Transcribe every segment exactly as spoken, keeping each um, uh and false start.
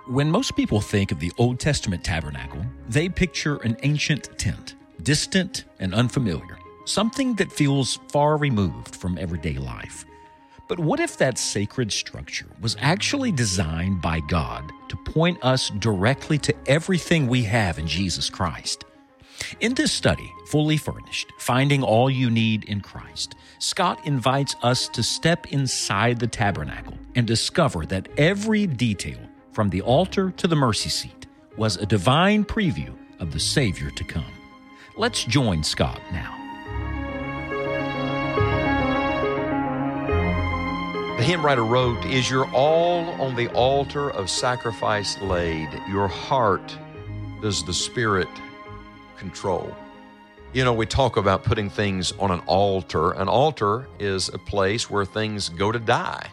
When most people think of the Old Testament tabernacle, they picture an ancient tent, distant and unfamiliar, something that feels far removed from everyday life. But what if that sacred structure was actually designed by God to point us directly to everything we have in Jesus Christ? In this study, Fully Furnished, Finding All You Need in Christ, Scott invites us to step inside the tabernacle and discover that every detail, from the altar to the mercy seat, was a divine preview of the Savior to come. Let's join Scott now. The hymn writer wrote, "Is your all on the altar of sacrifice laid? Your heart does the Spirit control." You know, we talk about putting things on an altar. An altar is a place where things go to die.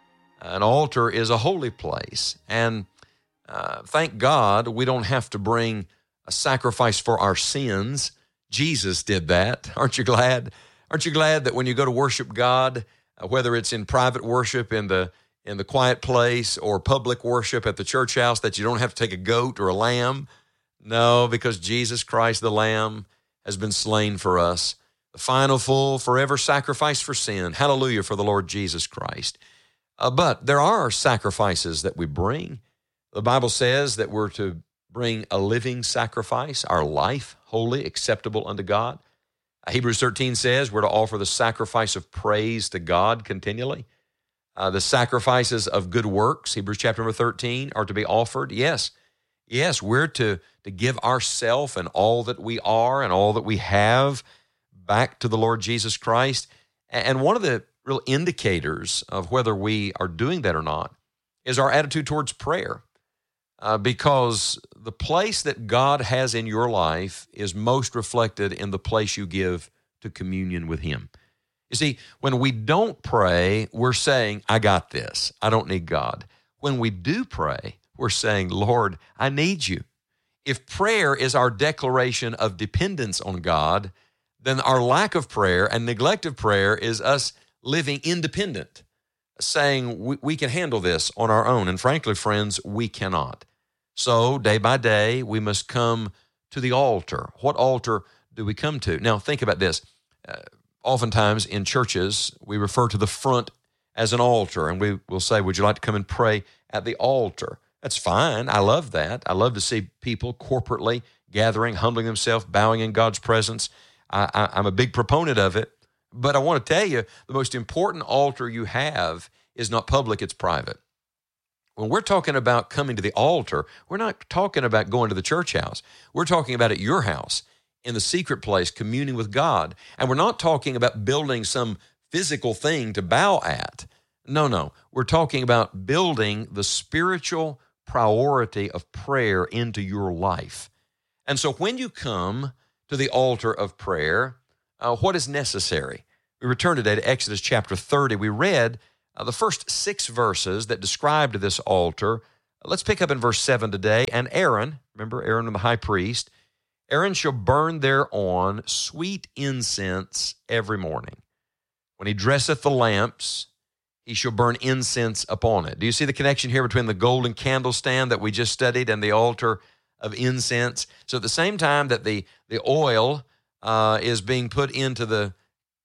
An altar is a holy place. And uh, thank God we don't have to bring a sacrifice for our sins. Jesus did that. Aren't you glad? Aren't you glad that when you go to worship God, uh, whether it's in private worship in the in the quiet place or public worship at the church house, that you don't have to take a goat or a lamb? No, because Jesus Christ, the Lamb, has been slain for us. The final, full, forever sacrifice for sin. Hallelujah for the Lord Jesus Christ. Uh, but there are sacrifices that we bring. The Bible says that we're to bring a living sacrifice, our life, holy, acceptable unto God. Uh, Hebrews thirteen says we're to offer the sacrifice of praise to God continually. Uh, the sacrifices of good works, Hebrews chapter number thirteen, are to be offered. Yes, yes, we're to, to give ourselves and all that we are and all that we have back to the Lord Jesus Christ. And one of the real indicators of whether we are doing that or not is our attitude towards prayer. Uh, because the place that God has in your life is most reflected in the place you give to communion with Him. You see, when we don't pray, we're saying, I got this. I don't need God. When we do pray, we're saying, Lord, I need you. If prayer is our declaration of dependence on God, then our lack of prayer and neglect of prayer is us living independent, saying we, we can handle this on our own. And frankly, friends, we cannot. So day by day, we must come to the altar. What altar do we come to? Now, think about this. Uh, oftentimes in churches, we refer to the front as an altar, and we will say, would you like to come and pray at the altar? That's fine. I love that. I love to see people corporately gathering, humbling themselves, bowing in God's presence. I, I, I'm a big proponent of it. But I want to tell you, the most important altar you have is not public, it's private. When we're talking about coming to the altar, we're not talking about going to the church house. We're talking about at your house, in the secret place, communing with God. And we're not talking about building some physical thing to bow at. No, no. We're talking about building the spiritual priority of prayer into your life. And so when you come to the altar of prayer, uh, what is necessary? We return today to Exodus chapter thirty. We read uh, the first six verses that described this altar. Let's pick up in verse seven today. And Aaron, remember Aaron the high priest, Aaron shall burn thereon sweet incense every morning. When he dresseth the lamps, he shall burn incense upon it. Do you see the connection here between the golden candlestand that we just studied and the altar of incense? So at the same time that the, the oil uh, is being put into the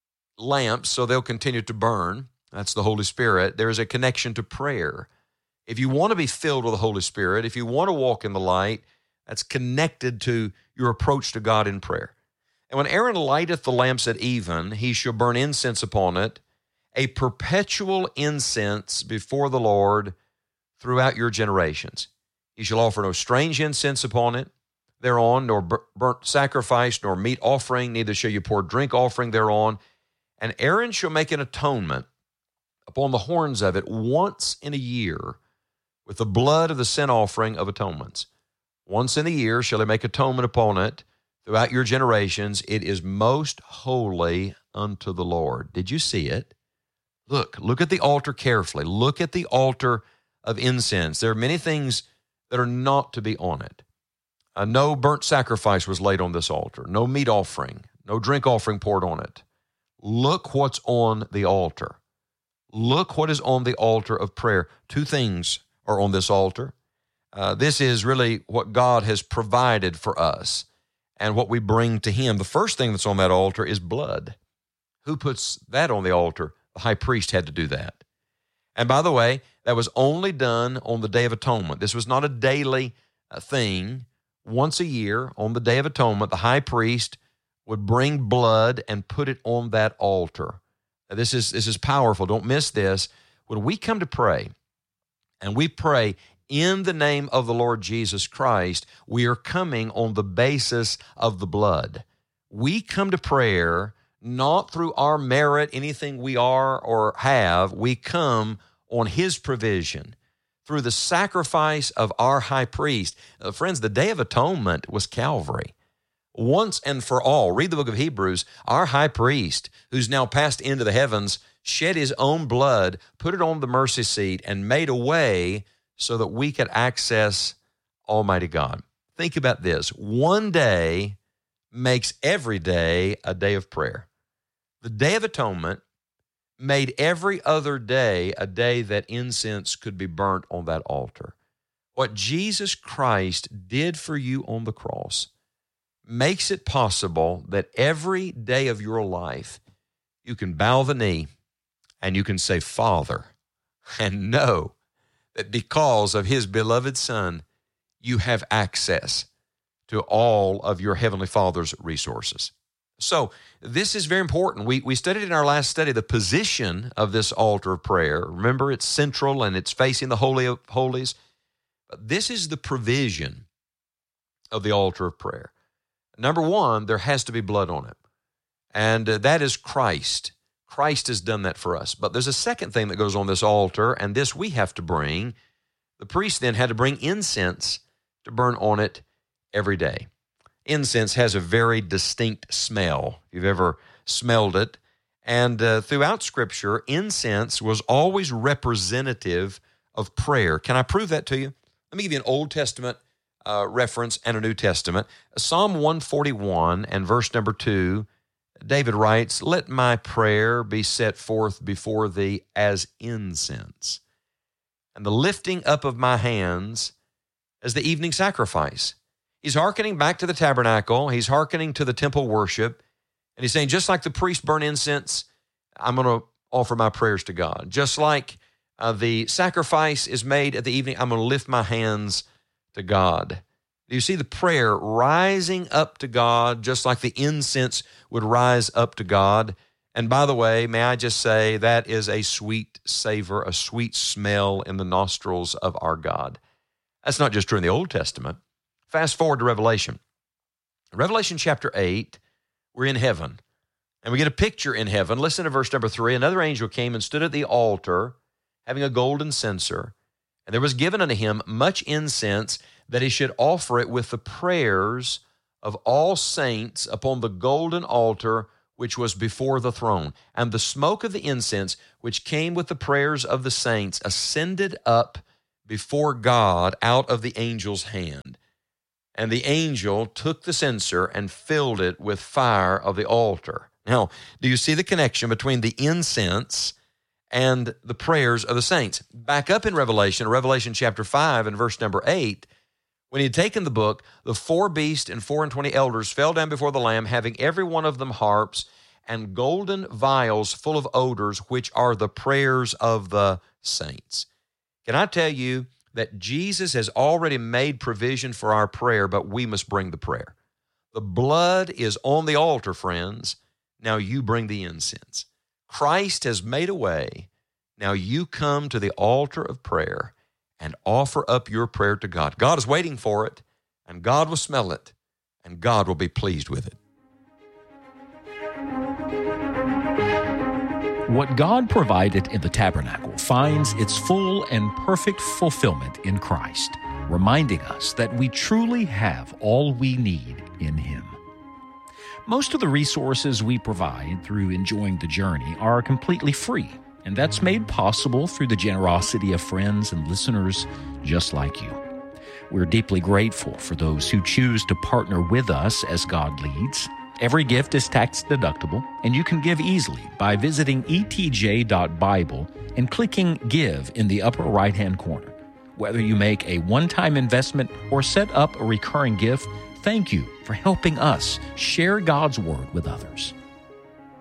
lamps so they'll continue to burn, that's the Holy Spirit, there is a connection to prayer. If you want to be filled with the Holy Spirit, if you want to walk in the light, that's connected to your approach to God in prayer. And when Aaron lighteth the lamps at even, he shall burn incense upon it, a perpetual incense before the Lord throughout your generations. He shall offer no strange incense upon it thereon, nor burnt sacrifice, nor meat offering, neither shall you pour drink offering thereon. And Aaron shall make an atonement upon the horns of it once in a year with the blood of the sin offering of atonements. Once in a year shall he make atonement upon it throughout your generations. It is most holy unto the Lord. Did you see it? Look, look at the altar carefully. Look at the altar of incense. There are many things that are not to be on it. Uh, no burnt sacrifice was laid on this altar. No meat offering. No drink offering poured on it. Look what's on the altar. Look what is on the altar of prayer. Two things are on this altar. Uh, this is really what God has provided for us and what we bring to him. The first thing that's on that altar is blood. Who puts that on the altar? The high priest had to do that. And by the way, that was only done on the Day of Atonement. This was not a daily uh, thing. Once a year, on the Day of Atonement, the high priest would bring blood and put it on that altar. Now, this is, this is powerful. Don't miss this. When we come to pray, and we pray in the name of the Lord Jesus Christ, we are coming on the basis of the blood. We come to prayer not through our merit, anything we are or have. We come on his provision through the sacrifice of our high priest. Uh, friends, the Day of Atonement was Calvary. Once and for all, read the book of Hebrews, our high priest, who's now passed into the heavens, shed his own blood, put it on the mercy seat, and made a way so that we could access Almighty God. Think about this. One day makes every day a day of prayer. The Day of Atonement made every other day a day that incense could be burnt on that altar. What Jesus Christ did for you on the cross makes it possible that every day of your life you can bow the knee and you can say, Father, and know that because of his beloved Son, you have access to all of your Heavenly Father's resources. So this is very important. We, we studied in our last study the position of this altar of prayer. Remember, it's central and it's facing the Holy of Holies. But this is the provision of the altar of prayer. Number one, there has to be blood on it. And uh, that is Christ. Christ has done that for us. But there's a second thing that goes on this altar, and this we have to bring. The priest then had to bring incense to burn on it every day. Incense has a very distinct smell, if you've ever smelled it. And uh, throughout Scripture, incense was always representative of prayer. Can I prove that to you? Let me give you an Old Testament uh, reference and a New Testament. Psalm one forty-one and verse number two, David writes, "Let my prayer be set forth before thee as incense, and the lifting up of my hands as the evening sacrifice." He's hearkening back to the tabernacle. He's hearkening to the temple worship. And he's saying, just like the priest burn incense, I'm going to offer my prayers to God. Just like uh, the sacrifice is made at the evening, I'm going to lift my hands to God. Do you see the prayer rising up to God, just like the incense would rise up to God? And by the way, may I just say, that is a sweet savor, a sweet smell in the nostrils of our God. That's not just true in the Old Testament. Fast forward to Revelation. Revelation chapter eight, we're in heaven. And we get a picture in heaven. Listen to verse number three. Another angel came and stood at the altar, having a golden censer. And there was given unto him much incense, that he should offer it with the prayers of all saints upon the golden altar which was before the throne. And the smoke of the incense, which came with the prayers of the saints, ascended up before God out of the angel's hand. And the angel took the censer and filled it with fire of the altar. Now, do you see the connection between the incense and the prayers of the saints? Back up in Revelation, Revelation chapter five and verse number eight, when he had taken the book, the four beasts and four and twenty elders fell down before the Lamb, having every one of them harps and golden vials full of odors, which are the prayers of the saints. Can I tell you that Jesus has already made provision for our prayer, but we must bring the prayer. The blood is on the altar, friends. Now you bring the incense. Christ has made a way. Now you come to the altar of prayer and offer up your prayer to God. God is waiting for it, and God will smell it, and God will be pleased with it. What God provided in the tabernacle finds its full and perfect fulfillment in Christ, reminding us that we truly have all we need in Him. Most of the resources we provide through enjoying the journey are completely free, and that's made possible through the generosity of friends and listeners just like you. We're deeply grateful for those who choose to partner with us as God leads. Every gift is tax deductible, and you can give easily by visiting e t j dot bible and clicking Give in the upper right-hand corner. Whether you make a one-time investment or set up a recurring gift, thank you for helping us share God's Word with others.